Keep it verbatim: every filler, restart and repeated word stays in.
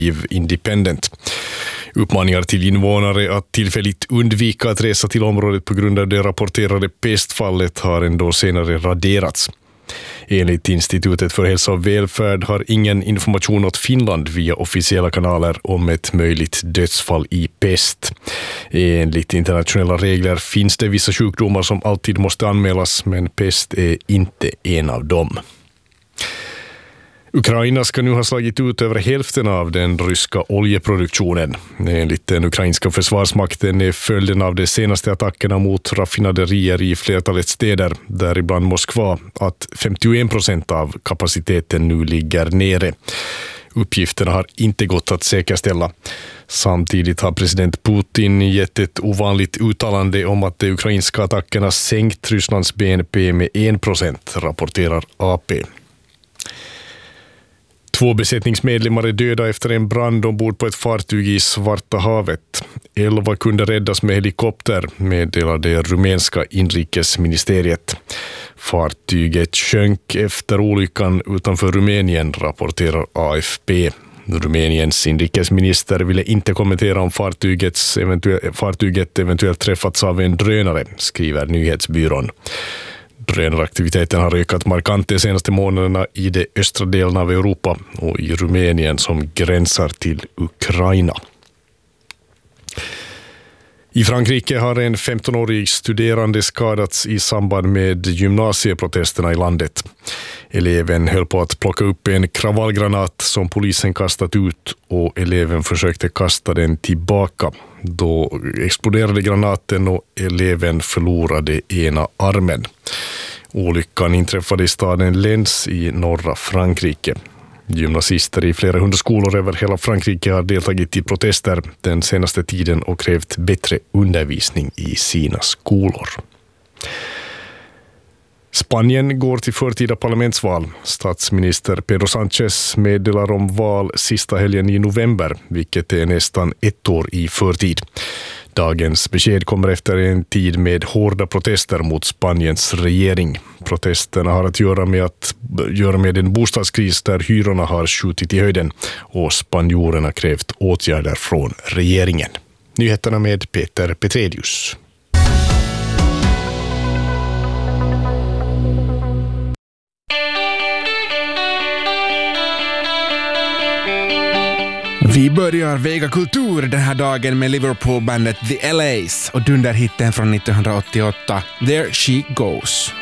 Independent. Uppmaningar till invånare att tillfälligt undvika att resa till området på grund av det rapporterade pestfallet har ändå senare raderats. Enligt Institutet för hälsa och välfärd har ingen information åt Finland via officiella kanaler om ett möjligt dödsfall i pest. Enligt internationella regler finns det vissa sjukdomar som alltid måste anmälas, men pest är inte en av dem. Ukraina ska nu ha slagit ut över hälften av den ryska oljeproduktionen. Enligt den ukrainska försvarsmakten är följden av de senaste attackerna mot raffinaderier i flertalet städer, däribland Moskva, att femtioen procent av kapaciteten nu ligger nere. Uppgifterna har inte gått att säkerställa. Samtidigt har president Putin gett ett ovanligt uttalande om att de ukrainska attackerna sänkt Rysslands B N P med en procent, rapporterar A P. Två besättningsmedlemmar är döda efter en brand ombord på ett fartyg i Svarta havet. Elva kunde räddas med helikopter, meddelade det rumänska inrikesministeriet. Fartyget sjönk efter olyckan utanför Rumänien, rapporterar A F P. Rumäniens inrikesminister ville inte kommentera om fartygets eventuell, fartyget eventuellt träffats av en drönare, skriver nyhetsbyrån. Drönaraktiviteten har ökat markant de senaste månaderna i de östra delen av Europa och i Rumänien som gränsar till Ukraina. I Frankrike har en femtonårig studerande skadats i samband med gymnasieprotesterna i landet. Eleven höll på att plocka upp en kravallgranat som polisen kastat ut och eleven försökte kasta den tillbaka. Då exploderade granaten och eleven förlorade ena armen. Olyckan inträffade i staden Lens i norra Frankrike. Gymnasister i flera hundra skolor över hela Frankrike har deltagit i protester den senaste tiden och krävt bättre undervisning i sina skolor. Spanien går till förtida parlamentsval. Statsminister Pedro Sánchez meddelar om val sista helgen i november, vilket är nästan ett år i förtid. Dagens besked kommer efter en tid med hårda protester mot Spaniens regering. Protesterna har att göra med, att, göra med en bostadskris där hyrorna har skjutit i höjden och spanjorerna krävt åtgärder från regeringen. Nyheterna med Peter Petredius. Vi börjar väga kultur den här dagen med Liverpool-bandet The L A's och dunderhitten från nittonhundraåttioåtta, There She Goes.